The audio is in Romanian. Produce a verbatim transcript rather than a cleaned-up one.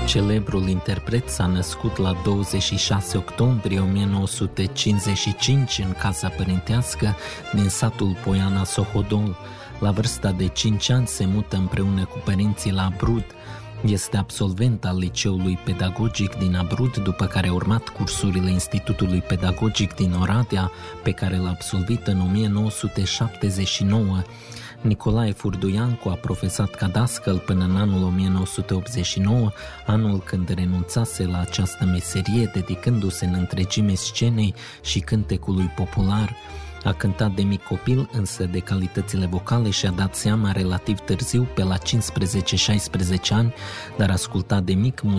Celebrul interpret s-a născut la douăzeci și șase octombrie o mie nouă sute cincizeci și cinci în casa părintească din satul Poiana Sohodol. La vârsta de cinci ani se mută împreună cu părinții la Abrud. Este absolvent al Liceului Pedagogic din Abrud, după care a urmat cursurile Institutului Pedagogic din Oradea, pe care l-a absolvit în o mie nouă sute șaptezeci și nouă. Nicolae Furduiancu a profesat ca dascăl până în anul o mie nouă sute optzeci și nouă, anul când renunțase la această meserie, dedicându-se în întregime scenei și cântecului popular. A cântat de mic copil, însă de calitățile vocale și-a dat seama relativ târziu, pe la cincisprezece șaisprezece ani, dar asculta de mic